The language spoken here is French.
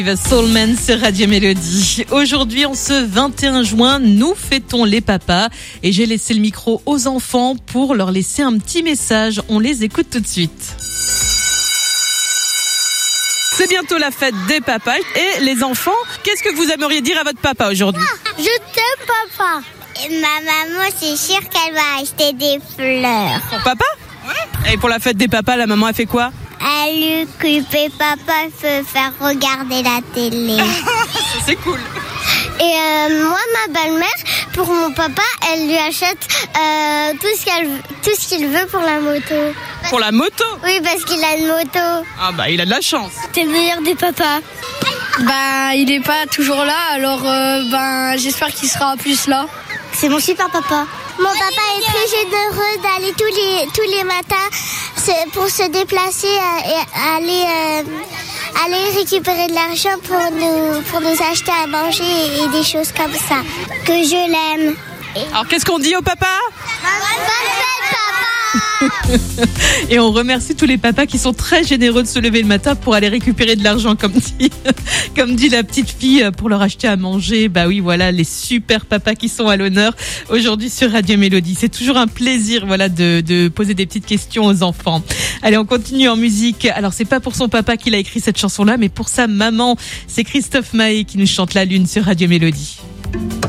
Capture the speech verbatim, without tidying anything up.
Soulman sur Radio Mélodie. Aujourd'hui, en ce vingt et un juin, nous fêtons les papas et j'ai laissé le micro aux enfants pour leur laisser un petit message. On les écoute tout de suite. C'est bientôt la fête des papas et les enfants, qu'est-ce que vous aimeriez dire à votre papa aujourd'hui? Je t'aime, papa. Et ma maman, c'est sûr qu'elle va acheter des fleurs. Pour papa? Ouais. Et pour la fête des papas, la maman a fait quoi? Elle occupait papa, elle peut faire regarder la télé. C'est cool. Et euh, moi, ma belle-mère, pour mon papa, elle lui achète euh, tout ce qu'elle, tout ce qu'il veut pour la moto. Pour la moto? Oui, parce qu'il a une moto. Ah bah, il a de la chance. T'es le meilleur des papas. Bah, il est pas toujours là, alors euh, ben j'espère qu'il sera plus là. C'est mon super papa. Mon papa est très généreux d'aller tous les tous les matins pour se déplacer et aller euh, aller récupérer de l'argent pour nous pour nous acheter à manger et des choses comme ça. Que je l'aime. Alors qu'est-ce qu'on dit au papa? Bonne fête, papa. Et on remercie tous les papas qui sont très généreux de se lever le matin pour aller récupérer de l'argent, comme dit, comme dit la petite fille, pour leur acheter à manger. Bah oui, voilà, les super papas qui sont à l'honneur aujourd'hui sur Radio Mélodie. C'est toujours un plaisir, voilà, de, de poser des petites questions aux enfants. Allez, on continue en musique. Alors, c'est pas pour son papa qu'il a écrit cette chanson-là, mais pour sa maman. C'est Christophe Maé qui nous chante La Lune sur Radio Mélodie.